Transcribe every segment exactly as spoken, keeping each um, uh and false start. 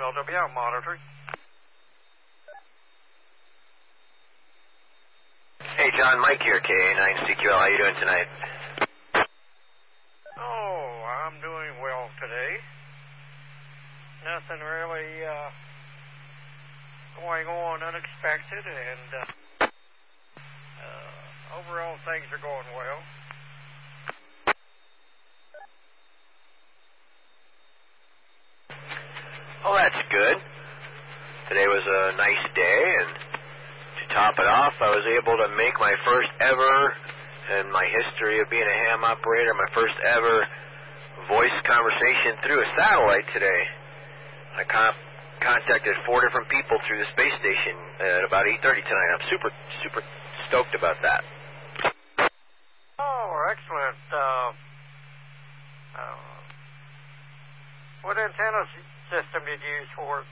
L W M monitoring. Hey, John, Mike here, K A nine C Q L. How you doing tonight? Oh, I'm doing well today. Nothing really uh, going on unexpected, and uh, uh, overall things are going well. Oh, that's good. Today was a nice day, and to top it off, I was able to make my first ever, in my history of being a ham operator, my first ever voice conversation through a satellite today. I con- contacted four different people through the space station at about eight thirty tonight. I'm super, super stoked about that. Oh, excellent. Uh, uh, what antenna system did you use for it?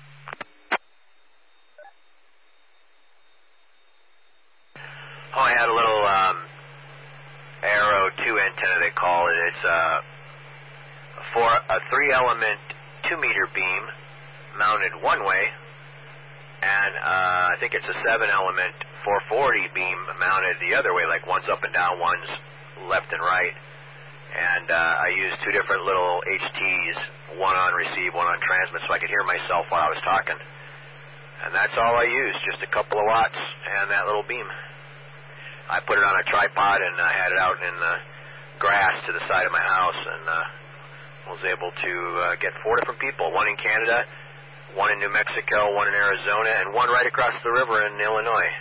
Oh, I had a little um, Arrow two antenna, they call it. It's a, a, four, a three-element two-meter beam mounted one way, and uh, I think it's a seven-element four forty beam mounted the other way, like one's up and down, one's left and right. And uh, I used two different little H Ts, one on receive, one on transmit, so I could hear myself while I was talking. And that's all I used, just a couple of watts and that little beam. I put it on a tripod and I had it out in the grass to the side of my house, and uh, was able to uh, get four different people, one in Canada, one in New Mexico, one in Arizona, and one right across the river in Illinois.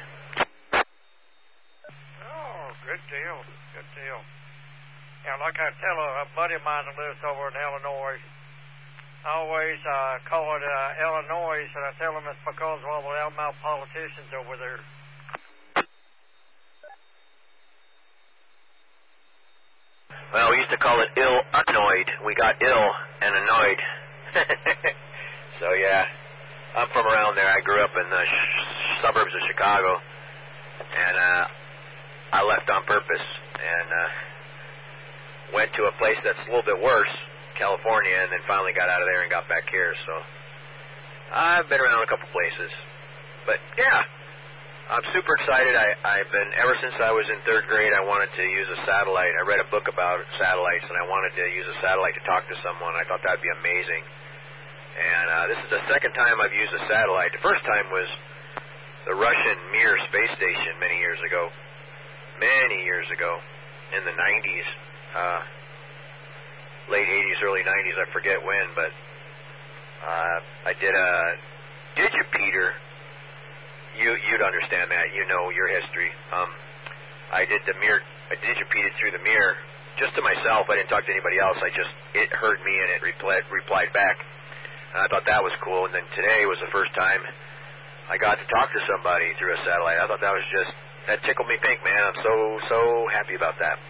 Oh, good deal, good deal. Yeah, like I tell a, a buddy of mine that lives over in Illinois, I always uh, call it uh, Illinois, and I tell him it's because of all the loudmouth politicians over there. Well, we used to call it ill annoyed. We got ill and annoyed. So, yeah, I'm from around there. I grew up in the sh- suburbs of Chicago, and uh, I left on purpose and uh, went to a place that's a little bit worse, California, and then finally got out of there and got back here. So I've been around a couple places. But, yeah, I'm super excited. I, I've been, ever since I was in third grade, I wanted to use a satellite. I read a book about satellites, and I wanted to use a satellite to talk to someone. I thought that would be amazing. And uh, this is the second time I've used a satellite. The first time was the Russian Mir space station many years ago. Many years ago, in the nineties. Uh, late eighties, early nineties, I forget when, but uh, I did a digipeater. You, you'd understand that. You know your history. Um, I did the Mir, I digipeated through the Mir just to myself. I didn't talk to anybody else. I just, it heard me and it replied, replied back. And I thought that was cool. And then today was the first time I got to talk to somebody through a satellite. I thought that was just, that tickled me pink, man. I'm so, so happy about that.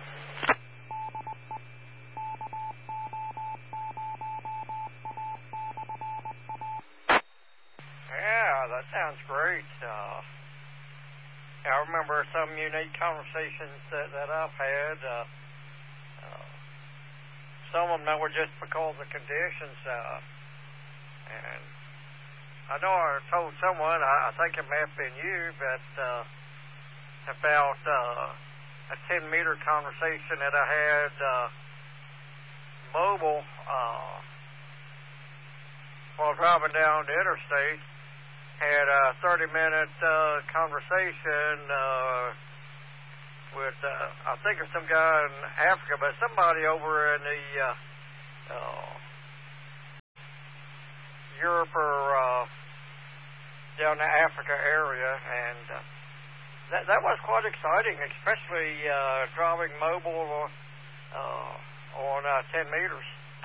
Yeah, that sounds great. Uh, I remember some unique conversations that, that I've had. Uh, uh, some of them were just because of conditions. Uh, and I know I told someone, I, I think it may have been you, but uh, about uh, a ten-meter conversation that I had uh, mobile uh, while driving down the interstate. Had a thirty-minute uh, conversation uh, with, uh, I think it's some guy in Africa, but somebody over in the uh, uh, Europe or uh, down the Africa area, and uh, that, that was quite exciting, especially uh, driving mobile uh, on uh, ten meters.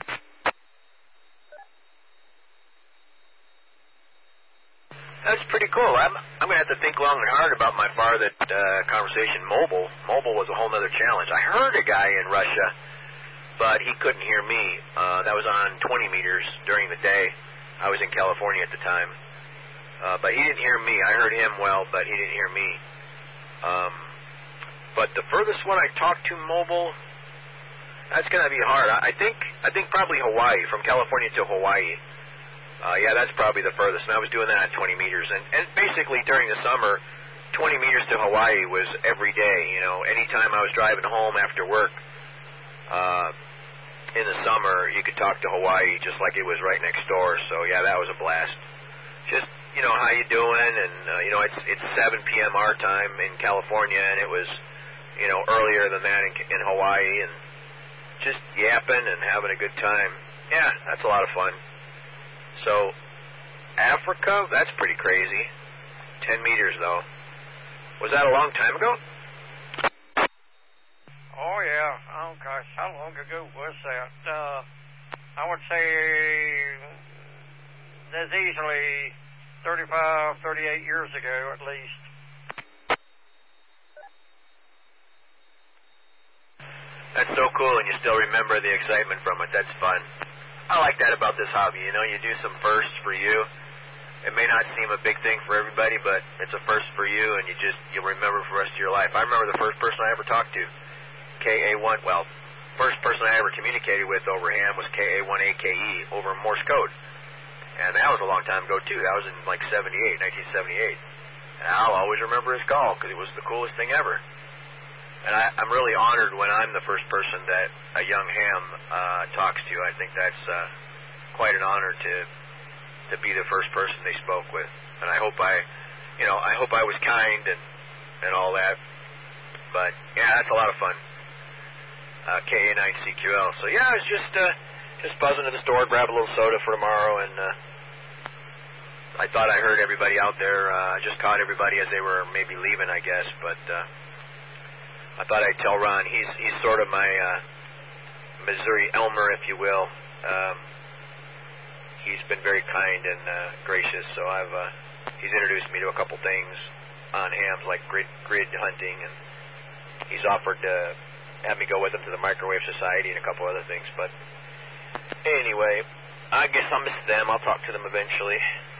That's pretty cool. I'm I'm gonna have to think long and hard about my farther uh, conversation. Mobile, mobile was a whole other challenge. I heard a guy in Russia, but he couldn't hear me. Uh, that was on twenty meters during the day. I was in California at the time, uh, but he didn't hear me. I heard him well, but he didn't hear me. Um, but the furthest one I talked to mobile, that's gonna be hard. I think I think probably Hawaii, from California to Hawaii. Uh, yeah, that's probably the furthest. And I was doing that at twenty meters. And, and basically during the summer, twenty meters to Hawaii was every day. You know, anytime I was driving home after work uh, in the summer, you could talk to Hawaii just like it was right next door. So, yeah, that was a blast. Just, you know, how you doing? And, uh, you know, it's it's seven p.m. our time in California, and it was, you know, earlier than that in, in Hawaii. And just yapping and having a good time. Yeah, that's a lot of fun. So, Africa, that's pretty crazy. Ten meters, though. Was that a long time ago? Oh, yeah. Oh, gosh. How long ago was that? Uh, I would say there's easily thirty-five, thirty-eight years ago, at least. That's so cool, and you still remember the excitement from it. That's fun. I like that about this hobby. You know, you do some firsts for you. It may not seem a big thing for everybody, but it's a first for you, and you just, you'll remember for the rest of your life. I remember the first person I ever talked to, K A one, well, first person I ever communicated with over ham was K A one A K E over Morse code. And that was a long time ago, too. That was in, like, seventy-eight, nineteen seventy-eight. And I'll always remember his call, because it was the coolest thing ever. And I, I'm really honored when I'm the first person that a young ham uh, talks to. I think that's uh, quite an honor to to be the first person they spoke with. And I hope I, you know, I hope I was kind and and all that. But yeah, that's a lot of fun. Uh, K A nine C Q L. So yeah, I was just uh, just buzzing to the store, grab a little soda for tomorrow, and uh, I thought I heard everybody out there. I uh, just caught everybody as they were maybe leaving, I guess, but. Uh, I thought I'd tell Ron. He's he's sort of my uh, Missouri Elmer, if you will. Um, he's been very kind and uh, gracious. So I've uh, he's introduced me to a couple things on hams, like grid grid hunting, and he's offered to have me go with him to the Microwave Society and a couple other things. But anyway, I guess I'll miss them. I'll talk to them eventually.